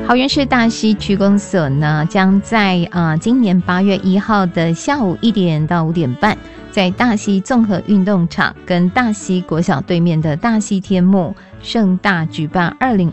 桃园市大溪区公所呢，将在今年8月1号的下午1点到5点半，在大溪综合运动场跟大溪国小对面的大溪天幕盛大举办